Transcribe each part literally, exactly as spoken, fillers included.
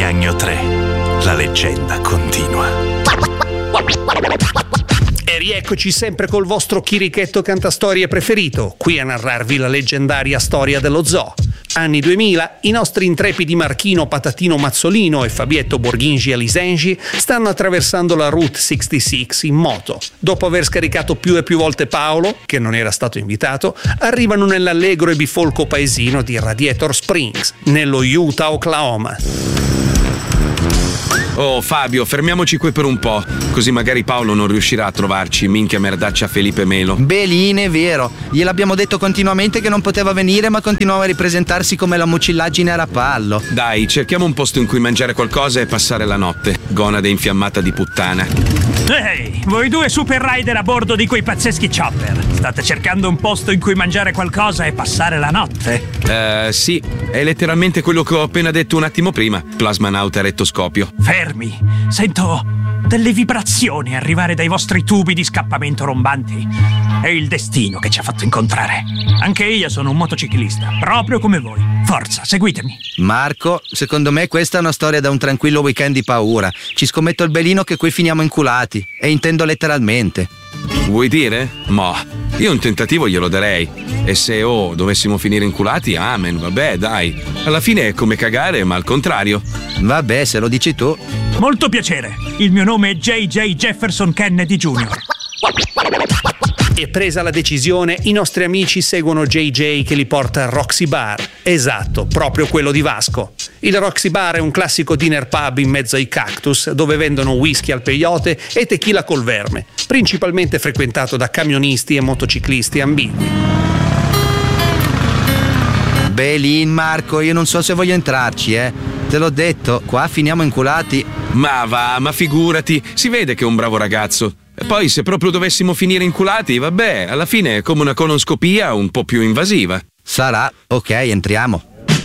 Gnagno tre. La leggenda continua. E rieccoci sempre col vostro chirichetto cantastorie preferito, qui a narrarvi la leggendaria storia dello zoo. Anni duemila, i nostri intrepidi Marchino Patatino Mazzolino e Fabietto Borghingi Alisengi stanno attraversando la Route sessantasei in moto. Dopo aver scaricato più e più volte Paolo, che non era stato invitato, arrivano nell'allegro e bifolco paesino di Radiator Springs, nello Utah, Oklahoma. Oh Fabio, fermiamoci qui per un po', così magari Paolo non riuscirà a trovarci, minchia merdaccia Felipe Melo. Belin, è vero, gliel'abbiamo detto continuamente che non poteva venire, ma continuava a ripresentarsi come la mucillaggine a rapallo. Dai, cerchiamo un posto in cui mangiare qualcosa e passare la notte, gonade infiammata di puttana. Ehi, voi due super rider a bordo di quei pazzeschi chopper, state cercando un posto in cui mangiare qualcosa e passare la notte? Eh, uh, sì, è letteralmente quello che ho appena detto un attimo prima, plasmanauta rettoscopio. Fermi, sento delle vibrazioni arrivare dai vostri tubi di scappamento rombanti. È il destino che ci ha fatto incontrare. Anche io sono un motociclista, proprio come voi. Forza, seguitemi. Marco, secondo me questa è una storia da un tranquillo weekend di paura. Ci scommetto il belino che qui finiamo inculati. E intendo letteralmente. Vuoi dire? Ma io un tentativo glielo darei. E se oh dovessimo finire inculati, amen, vabbè, dai. Alla fine è come cagare, ma al contrario. Vabbè, se lo dici tu. Molto piacere. Il mio nome è J J Jefferson Kennedy Junior E presa la decisione, i nostri amici seguono J J che li porta al Roxy Bar. Esatto, proprio quello di Vasco. Il Roxy Bar è un classico dinner pub in mezzo ai cactus, dove vendono whisky al peyote e tequila col verme, principalmente frequentato da camionisti e motociclisti ambigui. Belin, Marco, io non so se voglio entrarci, eh. Te l'ho detto, qua finiamo inculati. Ma va, ma figurati, si vede che è un bravo ragazzo. E poi se proprio dovessimo finire inculati, vabbè, alla fine è come una colonoscopia un po' più invasiva. Sarà, ok, entriamo.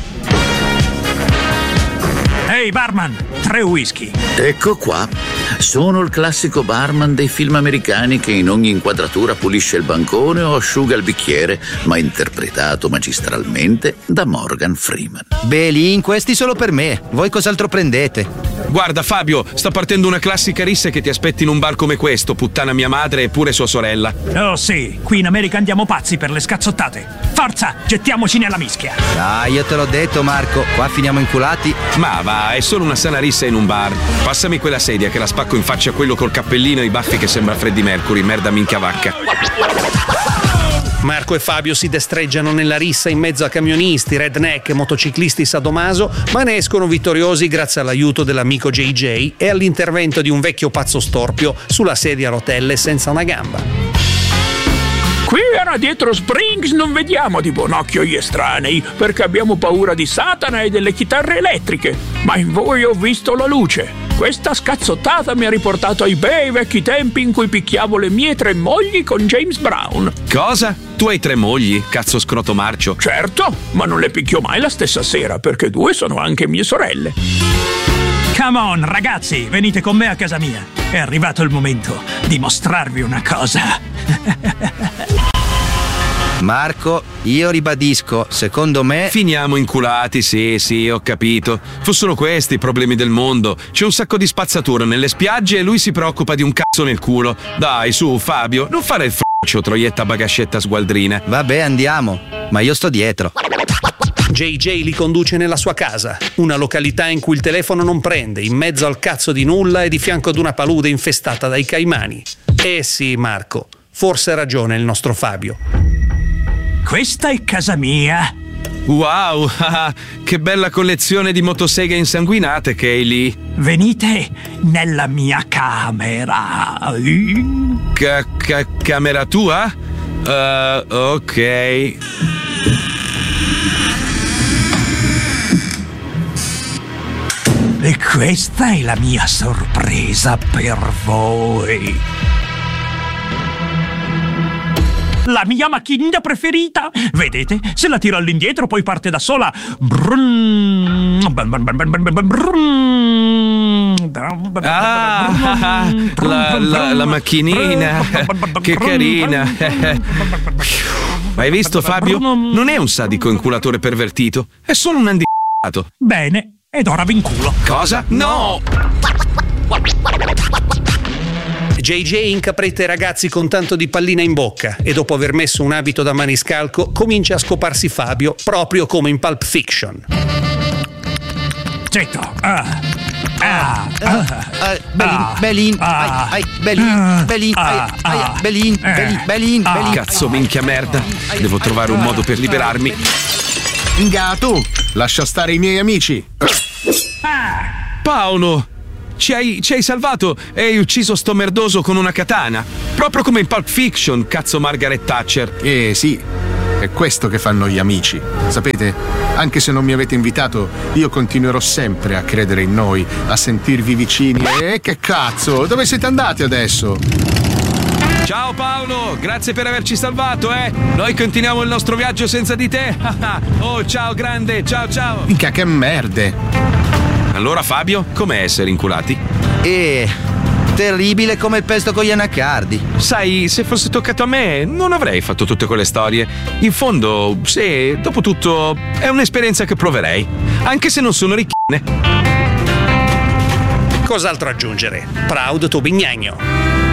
Ehi hey, barman, tre whisky. Ecco qua. Sono il classico barman dei film americani che in ogni inquadratura pulisce il bancone o asciuga il bicchiere, ma interpretato magistralmente da Morgan Freeman. Belin, questi solo per me. Voi cos'altro prendete? Guarda Fabio, sta partendo una classica rissa che ti aspetti in un bar come questo, puttana mia madre e pure sua sorella. Oh sì, qui in America andiamo pazzi per le scazzottate. Forza, gettiamoci nella mischia. Ah, io te l'ho detto Marco, qua finiamo inculati. Ma va, è solo una sana rissa in un bar. Passami quella sedia che la spacco in faccia a quello col cappellino e i baffi che sembra Freddie Mercury, merda minchia vacca. Marco e Fabio si destreggiano nella rissa in mezzo a camionisti, redneck e motociclisti sadomaso, ma ne escono vittoriosi grazie all'aiuto dell'amico J J e all'intervento di un vecchio pazzo storpio sulla sedia a rotelle senza una gamba. Qui a Radiator Springs non vediamo di buon occhio gli estranei, perché abbiamo paura di Satana e delle chitarre elettriche, ma in voi ho visto la luce. Questa scazzottata mi ha riportato ai bei vecchi tempi in cui picchiavo le mie tre mogli con James Brown. Cosa? Tu hai tre mogli, cazzo scroto marcio? Certo, ma non le picchio mai la stessa sera, perché due sono anche mie sorelle. Come on, ragazzi, venite con me a casa mia. È arrivato il momento di mostrarvi una cosa. Marco, io ribadisco, secondo me... Finiamo inculati, sì, sì, ho capito. Fossero questi i problemi del mondo. C'è un sacco di spazzatura nelle spiagge e lui si preoccupa di un cazzo nel culo. Dai, su, Fabio, non fare il f***cio, troietta bagascetta sgualdrina. Vabbè, andiamo, ma io sto dietro. J J li conduce nella sua casa, una località in cui il telefono non prende, in mezzo al cazzo di nulla e di fianco ad una palude infestata dai caimani. Eh sì, Marco, forse ha ragione il nostro Fabio. Questa è casa mia. Wow, che bella collezione di motoseghe insanguinate che hai lì. Venite nella mia camera. Ca- ca- camera tua? Uh, ok. E questa è la mia sorpresa per voi. La mia macchinina preferita. Vedete? Se la tiro all'indietro poi parte da sola. Ah, la, la, la macchinina. Che carina. Hai visto Fabio? Non è un sadico inculatore pervertito. È solo un andicato. Bene. ed ora vi inculo. Cosa? No! J J incapretta i ragazzi con tanto di pallina in bocca e dopo aver messo un abito da maniscalco comincia a scoparsi Fabio, proprio come in Pulp Fiction. Zitto. Ah. Ah. Ah. Belin, Belin, ai, ai, Belin, Belin, ai, ai, Belin, Belin, Belin, Belin. Cazzo, minchia merda. Devo trovare un modo per liberarmi. Inga, tu, lascia stare i miei amici. Paolo, ci hai, ci hai salvato e hai ucciso sto merdoso con una katana. Proprio come in Pulp Fiction, cazzo Margaret Thatcher. Eh sì, è questo che fanno gli amici. Sapete, anche se non mi avete invitato, io continuerò sempre a credere in noi, a sentirvi vicini. E che cazzo, dove siete andati adesso? Ciao Paolo, grazie per averci salvato, eh. Noi continuiamo il nostro viaggio senza di te. Oh, ciao grande, ciao ciao. Minchia, che merde. Allora Fabio, com'è essere inculati? Eh, terribile come il pesto con gli anacardi. Sai, se fosse toccato a me, non avrei fatto tutte quelle storie. In fondo, sì, dopo tutto, è un'esperienza che proverei. Anche se non sono ricchine. Cos'altro aggiungere? Proud to Bignagno.